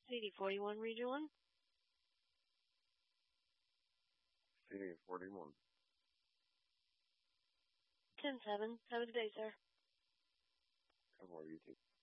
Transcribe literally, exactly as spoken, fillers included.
C D forty-one, Region one. C D forty-one. ten seven. Have a good day, sir. How are you too?